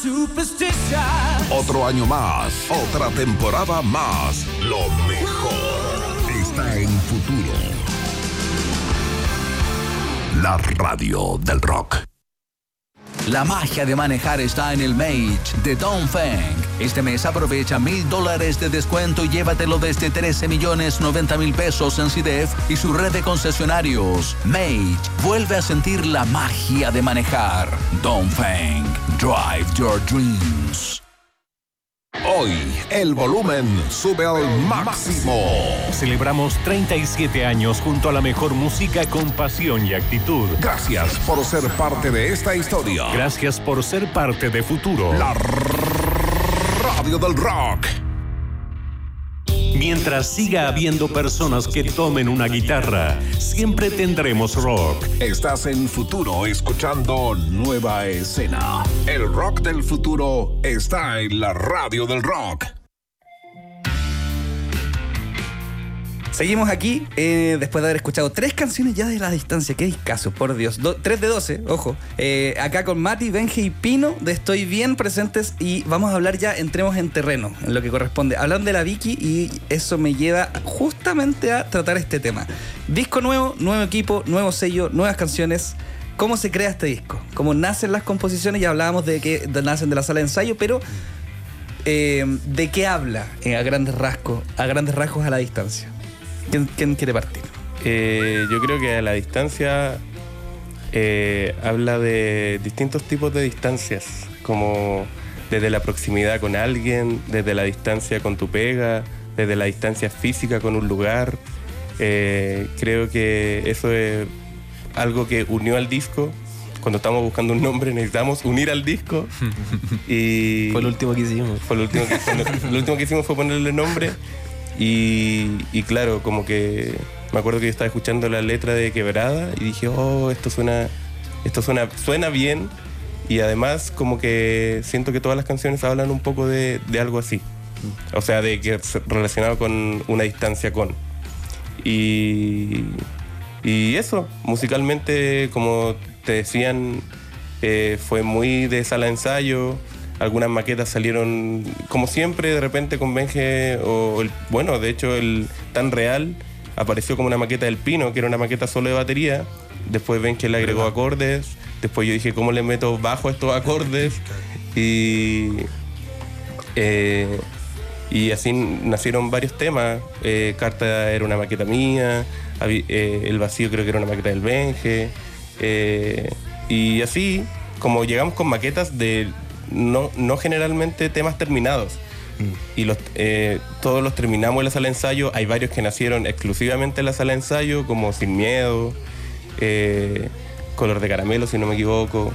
Otro año más, otra temporada más. Lo mejor está en Futuro. La radio del rock. La magia de manejar está en el Mage de Dongfeng. Este mes aprovecha $1,000 de descuento y llévatelo desde 13,090,000 pesos en CDF y su red de concesionarios. Mage vuelve a sentir la magia de manejar. Dongfeng, drive your dreams. Hoy el volumen sube al máximo. Celebramos 37 años junto a la mejor música con pasión y actitud. Gracias por ser parte de esta historia. Gracias por ser parte de Futuro. La radio del rock. Mientras siga habiendo personas que tomen una guitarra, siempre tendremos rock. Estás en Futuro escuchando Nueva Escena. El rock del futuro está en la radio del rock. Seguimos aquí, después de haber escuchado 3 canciones ya de La Distancia. Qué discazo, por Dios. 3 de 12, ojo. Acá con Mati, Benje y Pino de Estoy Bien presentes y vamos a hablar ya, entremos en terreno, en lo que corresponde. Hablan de la Vicky y eso me lleva justamente a tratar este tema. Disco nuevo, nuevo equipo, nuevo sello, nuevas canciones. ¿Cómo se crea este disco? ¿Cómo nacen las composiciones? Ya hablábamos de que nacen de la sala de ensayo, pero ¿de qué habla a grandes rasgos a La Distancia? ¿Quién quiere partir? Yo creo que a La Distancia habla de distintos tipos de distancias, como desde la proximidad con alguien, desde la distancia con tu pega, desde la distancia física con un lugar. Creo que eso es algo que unió al disco. Cuando estamos buscando un nombre necesitamos unir al disco. Y fue lo último que hicimos. Lo último que hicimos fue ponerle nombre. Y claro, como que me acuerdo que yo estaba escuchando la letra de Quebrada y dije, oh, esto suena bien. Y además como que siento que todas las canciones hablan un poco de algo así. O sea, de que relacionado con una distancia con. Y eso, musicalmente, como te decían, fue muy de sala de ensayo. Algunas maquetas salieron, como siempre, de repente con Benje, de hecho, el Tan Real apareció como una maqueta del Pino, que era una maqueta solo de batería. Después Benje le agregó acordes. Después yo dije, ¿cómo le meto bajo a estos acordes? Y así nacieron varios temas. Carta era una maqueta mía, El Vacío creo que era una maqueta del Benje. Y así, como llegamos con maquetas de... No generalmente temas terminados. Y todos los terminamos en la sala de ensayo. Hay varios que nacieron exclusivamente en la sala de ensayo, como Sin Miedo, Color de Caramelo, si no me equivoco.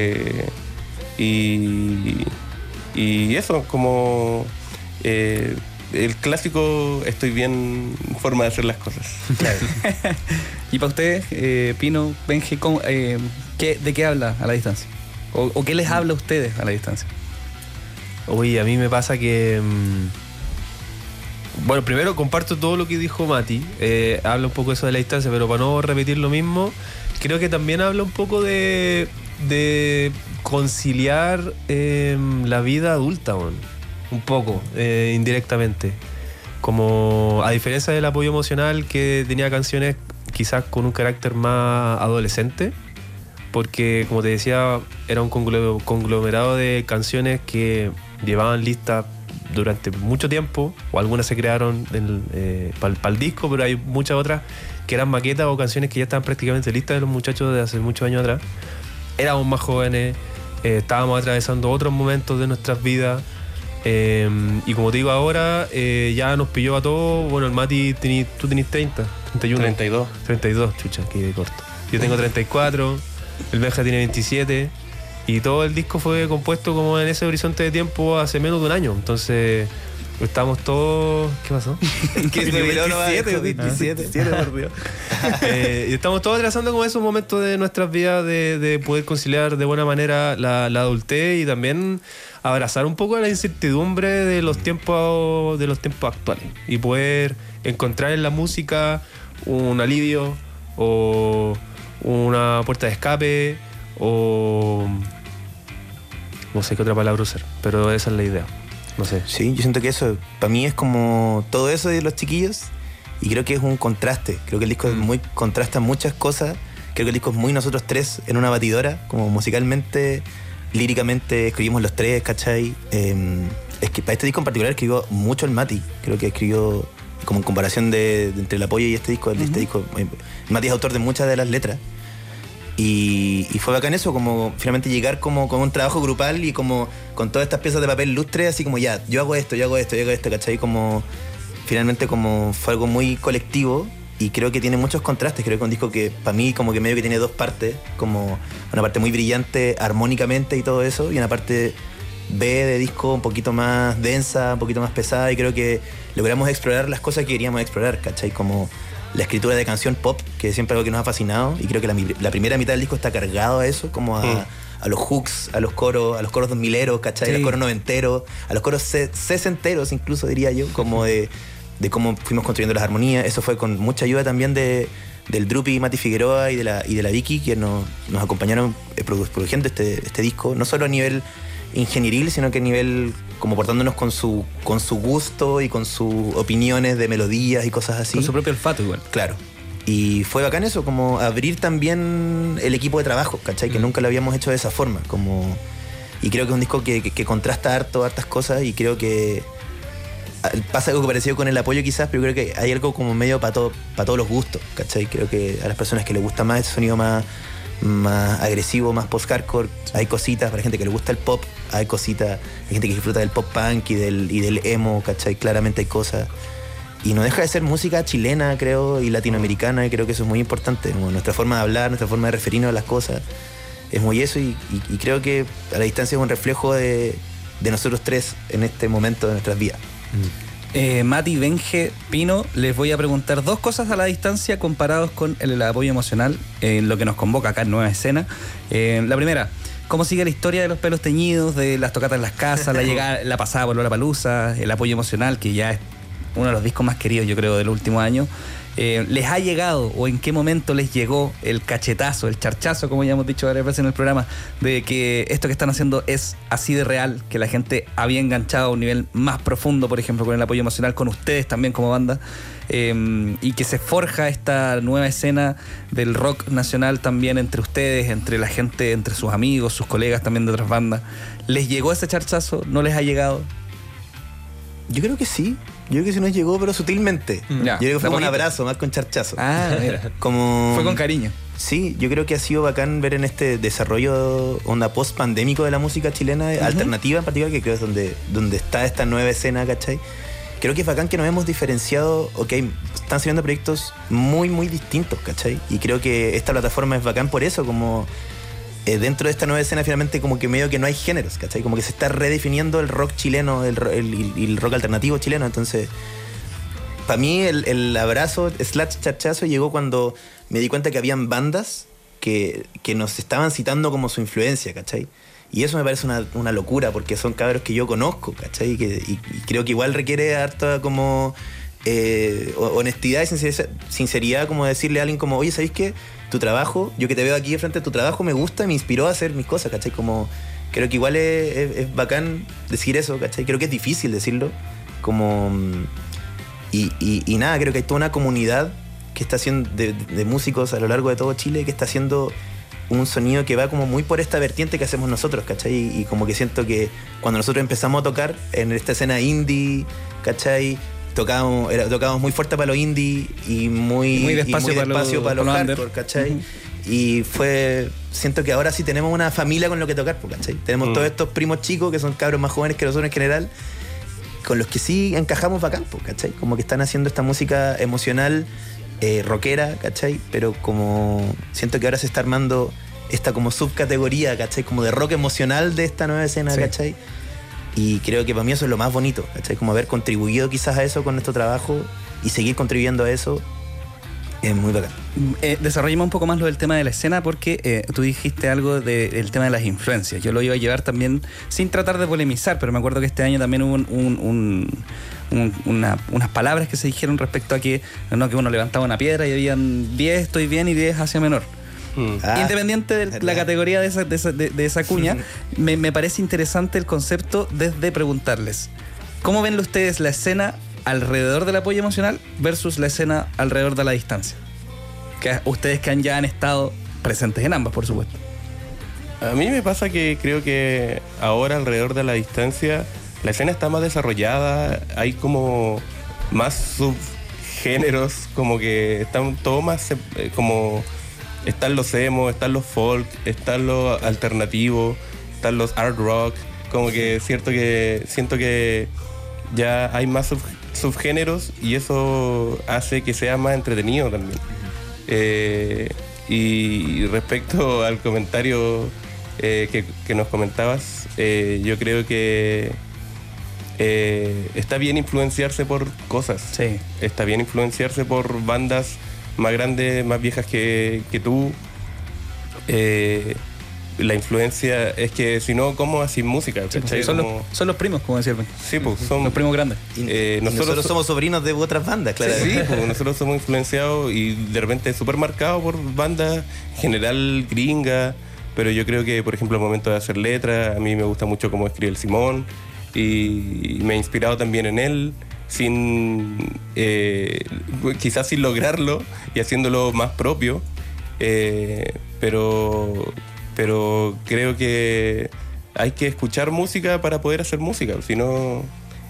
Y eso, como el clásico Estoy Bien, forma de hacer las cosas. Claro. Y para ustedes, Pino, Benje, ¿de qué habla A La Distancia? ¿O qué les habla a ustedes a La Distancia? Oye, a mí me pasa que... Bueno, primero comparto todo lo que dijo Mati. Habla un poco eso de La Distancia, pero para no repetir lo mismo, creo que también habla un poco de conciliar la vida adulta, un poco, indirectamente. Como a diferencia del apoyo emocional, que tenía canciones quizás con un carácter más adolescente, porque, como te decía, era un conglomerado de canciones que llevaban listas durante mucho tiempo, o algunas se crearon para el disco, pero hay muchas otras que eran maquetas o canciones que ya estaban prácticamente listas de los muchachos de hace muchos años atrás. Éramos más jóvenes, estábamos atravesando otros momentos de nuestras vidas, y como te digo ahora, ya nos pilló a todos. Bueno, el Mati, tú tenés 30, 31. 32, chucha, qué corto. Yo tengo 34. El Benja tiene 27 y todo el disco fue compuesto como en ese horizonte de tiempo hace menos de un año. Entonces estamos todos... ¿Qué pasó? ¿Qué se miró? 27, por Dios. Y estamos todos atravesando como esos momentos de nuestras vidas de poder conciliar de buena manera la adultez y también abrazar un poco la incertidumbre de los tiempos actuales y poder encontrar en la música un alivio o una puerta de escape o No sé qué otra palabra usar, pero esa es la idea. No sé. Sí, yo siento que eso, para mí es como todo eso de los chiquillos, y creo que es un contraste. Creo que el disco contrasta muchas cosas. Creo que el disco es muy nosotros tres en una batidora, como musicalmente, líricamente, escribimos los tres, ¿cachai? Es que para este disco en particular escribió mucho el Mati. Creo que escribió, como en comparación de entre El Apoyo y este disco, este disco, Mati es autor de muchas de las letras. Y fue bacán eso, como finalmente llegar como con un trabajo grupal y como con todas estas piezas de papel lustre, así como ya, yo hago esto, ¿cachai? Como finalmente como fue algo muy colectivo, y creo que tiene muchos contrastes. Creo que es un disco que para mí como que medio que tiene dos partes, como una parte muy brillante armónicamente y todo eso, y una parte B de disco un poquito más densa, un poquito más pesada, y creo que logramos explorar las cosas que queríamos explorar, ¿cachai? Como la escritura de canción pop, que es siempre algo que nos ha fascinado, y creo que la primera mitad del disco está cargado a eso, como a los hooks, a los coros 2000eros, ¿cachai? Sí. A los coros noventeros, a los coros sesenteros incluso, diría yo, como de cómo fuimos construyendo las armonías. Eso fue con mucha ayuda también del Drupi, Mati Figueroa y de la Vicky, que nos acompañaron produciendo este disco, no solo a nivel ingenieril, sino que a nivel como portándonos con su gusto y con sus opiniones de melodías y cosas así. Con su propio olfato igual. Claro. Y fue bacán eso, como abrir también el equipo de trabajo, ¿cachai? Que nunca lo habíamos hecho de esa forma. Y creo que es un disco que contrasta hartas cosas, y creo que pasa algo parecido con El Apoyo quizás, pero creo que hay algo como medio para todos los gustos, ¿cachai? Creo que a las personas que les gusta más ese sonido más agresivo, más post-hardcore, hay cositas. Para gente que le gusta el pop, hay cositas. Hay gente que disfruta del pop punk y del emo, ¿cachai? Claramente hay cosas. Y no deja de ser música chilena, creo, y latinoamericana, y creo que eso es muy importante. Como nuestra forma de hablar, nuestra forma de referirnos a las cosas, es muy eso, y creo que a la distancia es un reflejo de nosotros tres en este momento de nuestras vidas. Mati, Benje, Pino, les voy a preguntar dos cosas a la distancia comparados con el apoyo emocional en lo que nos convoca acá en Nueva Escena. La primera, ¿cómo sigue la historia de los pelos teñidos, de las tocatas en las casas, la llegada, la pasada por Lollapalooza, el apoyo emocional, que ya es uno de los discos más queridos, yo creo, del último año? ¿Les ha llegado o en qué momento les llegó el cachetazo, el charchazo, como ya hemos dicho varias veces en el programa, de que esto que están haciendo es así de real, que la gente había enganchado a un nivel más profundo, por ejemplo, con el apoyo emocional, con ustedes también como banda, y que se forja esta nueva escena del rock nacional también entre ustedes, entre la gente, entre sus amigos, sus colegas también de otras bandas? ¿Les llegó ese charchazo? ¿No les ha llegado? Yo creo que sí. Yo creo que sí nos llegó, pero sutilmente. Yo creo que fue un abrazo, más con charchazo. Mira. Como... Fue con cariño. Sí, yo creo que ha sido bacán ver en este desarrollo onda post-pandémico de la música chilena, alternativa en particular, que creo es donde está esta nueva escena, ¿cachai? Creo que es bacán que nos hemos diferenciado, están saliendo proyectos muy, muy distintos, ¿cachai? Y creo que esta plataforma es bacán por eso, como... dentro de esta nueva escena finalmente como que medio que no hay géneros, ¿cachai? Como que se está redefiniendo el rock chileno, el rock alternativo chileno. Entonces, para mí el abrazo / charchazo llegó cuando me di cuenta que habían bandas que nos estaban citando como su influencia, ¿cachai? Y eso me parece una locura, porque son cabros que yo conozco, ¿cachai? Y creo que igual requiere harta como honestidad y sinceridad, como decirle a alguien como, oye, ¿sabéis qué? Tu trabajo, yo que te veo aquí de frente, tu trabajo me gusta y me inspiró a hacer mis cosas, ¿cachai? Como, creo que igual es bacán decir eso, ¿cachai? Creo que es difícil decirlo, como... Y nada, creo que hay toda una comunidad que está haciendo de músicos a lo largo de todo Chile, que está haciendo un sonido que va como muy por esta vertiente que hacemos nosotros, ¿cachai? Y como que siento que cuando nosotros empezamos a tocar en esta escena indie, ¿cachai? Tocábamos muy fuerte para los indie y muy despacio para los hardcore, ¿cachai? Y siento que ahora sí tenemos una familia con lo que tocar, ¿cachai? Tenemos todos estos primos chicos que son cabros más jóvenes que nosotros en general, con los que sí encajamos bacán, ¿cachai? Como que están haciendo esta música emocional, rockera, ¿cachai? Pero como siento que ahora se está armando esta como subcategoría, ¿cachai? Como de rock emocional de esta nueva escena, sí. ¿Cachai? Y creo que para mí eso es lo más bonito, ¿cachai? Como haber contribuido quizás a eso con nuestro trabajo y seguir contribuyendo a eso es muy bacán. Desarrollemos un poco más lo del tema de la escena, porque tú dijiste algo del tema de las influencias. Yo lo iba a llevar también sin tratar de polemizar, pero me acuerdo que este año también hubo unas palabras que se dijeron respecto a que uno levantaba una piedra y habían 10 estoy bien y 10 hacia menor. Independiente de la ¿verdad? categoría de esa cuña, me parece interesante el concepto desde preguntarles, ¿cómo ven ustedes la escena alrededor del apoyo emocional versus la escena alrededor de la distancia? Que ustedes que ya han estado presentes en ambas, por supuesto. A mí me pasa que creo que ahora alrededor de la distancia la escena está más desarrollada, hay como más subgéneros, como que están todo más como están los emo, están los folk, están los alternativos, están los art rock, como que siento que ya hay más subgéneros y eso hace que sea más entretenido también. Y respecto al comentario que nos comentabas, yo creo que está bien influenciarse por cosas. Sí. Está bien influenciarse por bandas más grandes, más viejas que tú. La influencia es que si no, ¿cómo así música? Sí, ¿Cachai? son Como- los primos, como decía el Ben. Sí, pues son Los primos grandes. Y nosotros somos sobrinos de otras bandas, claro. Sí, pues nosotros somos influenciados y de repente súper marcados por bandas en general gringa, pero yo creo que, por ejemplo, al momento de hacer letras, a mí me gusta mucho cómo escribe el Simón y me he inspirado también en él, quizás sin lograrlo y haciéndolo más propio, pero creo que hay que escuchar música para poder hacer música, si no,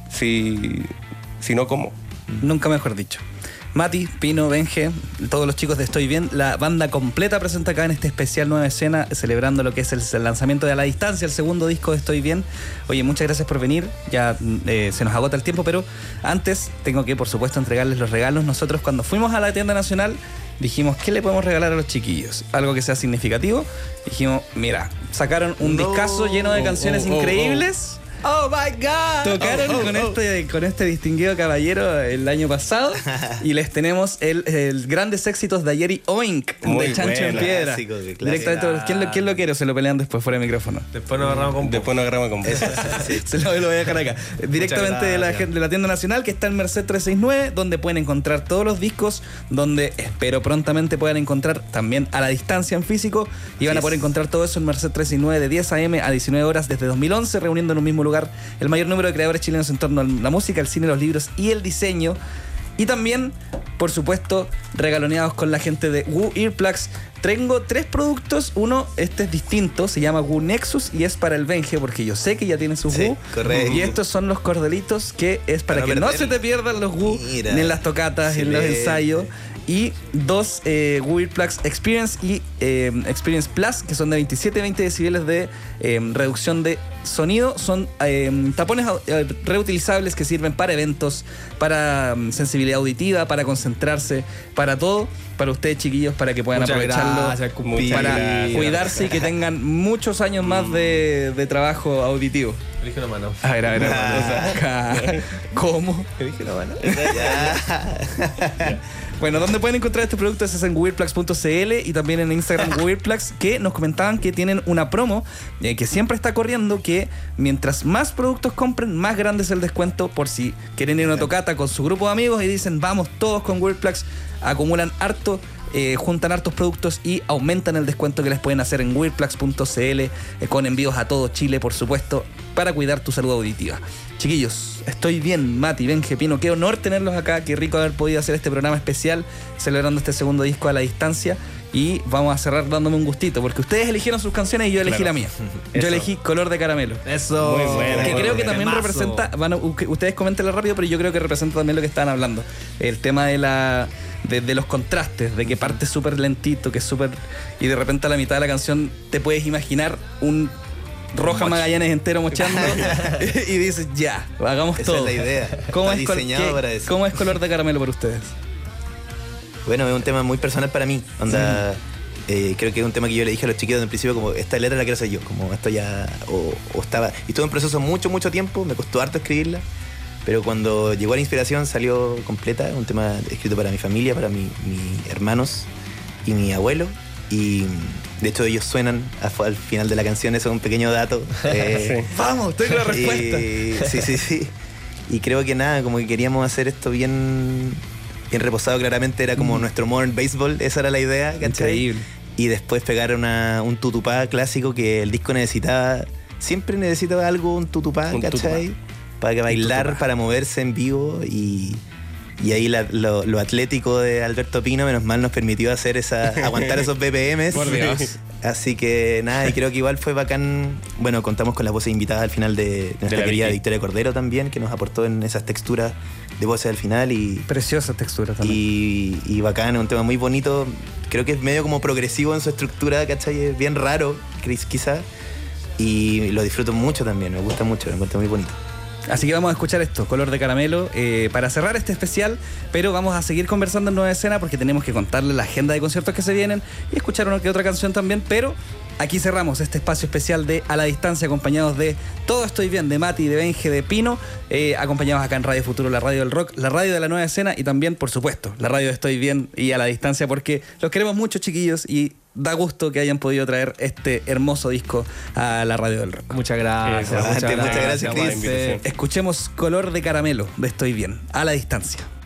¿cómo? Nunca mejor dicho. Mati, Pino, Benje, todos los chicos de Estoy Bien, la banda completa presenta acá en este especial Nueva Escena, celebrando lo que es el lanzamiento de A la Distancia, el segundo disco de Estoy Bien. Oye, muchas gracias por venir, ya se nos agota el tiempo, pero antes tengo que, por supuesto, entregarles los regalos. Nosotros cuando fuimos a la tienda nacional dijimos, ¿qué le podemos regalar a los chiquillos? Algo que sea significativo. Dijimos, mira, sacaron un discazo lleno de canciones increíbles. ¡Oh, my God! Tocaron con este distinguido caballero el año pasado y les tenemos el grandes éxitos de ayer y Oink Muy de Chancho en buena, Piedra. clásico, de clásico. Directamente, ¿quién lo quiere o se lo pelean después fuera de micrófono? Después nos agarramos con Después nos agarramos con Se lo voy a dejar acá. Directamente de la tienda nacional que está en Merced 369, donde pueden encontrar todos los discos, donde espero prontamente puedan encontrar también A la Distancia en físico y van a poder encontrar todo eso en Merced 369 de 10 a.m. a 19 horas desde 2011, reuniendo en un mismo lugar el mayor número de creadores chilenos en torno a la música, el cine, los libros y el diseño. Y también, por supuesto, regaloneados con la gente de Woo Earplugs. Tengo 3 productos. Uno, este es distinto, se llama Woo Nexus y es para el Benje, porque yo sé que ya tiene su Sí, Woo. correcto. Y estos son los cordelitos que es para Para que no no se te pierdan los Woo, Mira, ni en las tocatas, en los excelente. ensayos. Y 2 Woo Earplugs Experience y Experience Plus, que son de 27 y 20 decibeles de reducción de sonido. Son tapones reutilizables que sirven para eventos, para sensibilidad auditiva, para concentrarse, para todo. Para ustedes, chiquillos, para que puedan Muchas aprovecharlo, gracias, compadre. para Gracias. cuidarse y que tengan muchos años más de trabajo auditivo. Elige una mano. A ver. ¿Cómo? Ya. Bueno, ¿dónde pueden encontrar este producto? Es en weirplugs.cl y también en Instagram Weirplugs, que nos comentaban que tienen una promo que siempre está corriendo, que mientras más productos compren, más grande es el descuento, por si quieren ir a una tocata con su grupo de amigos y dicen, vamos todos con Weirplugs, acumulan harto, juntan hartos productos y aumentan el descuento que les pueden hacer en weirplugs.cl, con envíos a todo Chile, por supuesto, para cuidar tu salud auditiva. Chiquillos, Estoy Bien, Mati, Benje, Pino, qué honor tenerlos acá, qué rico haber podido hacer este programa especial celebrando este segundo disco A la Distancia, y vamos a cerrar dándome un gustito porque ustedes eligieron sus canciones y yo elegí la mía. Yo Eso. elegí Color de Caramelo. Eso. Muy buena. Que creo que también Temazo. representa, ustedes coméntenlo rápido, pero yo creo que representa también lo que estaban hablando. El tema de los contrastes, de que parte súper lentito, que es súper, y de repente a la mitad de la canción te puedes imaginar un Roja Magallanes entero mochando y dices, ya, hagamos Esa todo. es la idea. ¿Cómo Está es, diseñado para eso. ¿Cómo es Color de Caramelo para ustedes? Bueno, es un tema muy personal para mí. Onda, creo que es un tema que yo le dije a los chiquillos en principio, como esta letra la quiero hacer yo, como esto ya, o estaba. Y estuvo en proceso mucho tiempo, me costó harto escribirla, pero cuando llegó la inspiración salió completa, un tema escrito para mi familia, para mis hermanos y mi abuelo. Y de hecho ellos suenan al final de la canción, eso es un pequeño dato. Vamos, tengo la respuesta. Sí. Y creo que nada, como que queríamos hacer esto bien reposado, claramente era como nuestro modern baseball, esa era la idea, ¿cachai? Increíble. y después pegar un tutupá clásico que el disco necesitaba. Siempre necesitaba algo, un tutupá, ¿cachai? Para que bailar, para moverse en vivo y ahí lo atlético de Alberto Pino, menos mal, nos permitió hacer aguantar esos BPMs. Por Dios. Así que nada, y creo que igual fue bacán. Bueno, contamos con las voces invitadas al final de nuestra querida Victoria Cordero también, que nos aportó en esas texturas de voces al final. Preciosa textura también. Y bacán, es un tema muy bonito. Creo que es medio como progresivo en su estructura, ¿cachai? Es bien raro, quizás. Y lo disfruto mucho también, me gusta mucho, me encuentro muy bonito. Así que vamos a escuchar esto, Color de Caramelo, para cerrar este especial, pero vamos a seguir conversando en Nueva Escena porque tenemos que contarles la agenda de conciertos que se vienen y escuchar una que otra canción también, pero aquí cerramos este espacio especial de A la Distancia, acompañados de Todo Estoy Bien, de Mati, de Benje, de Pino, acompañados acá en Radio Futuro, la radio del rock, la radio de la Nueva Escena y también, por supuesto, la radio de Estoy Bien y A la Distancia, porque los queremos mucho, chiquillos, y da gusto que hayan podido traer este hermoso disco a la radio del rock. Muchas gracias. Muchas gracias, Chris. Escuchemos Color de Caramelo de Estoy Bien, A la Distancia.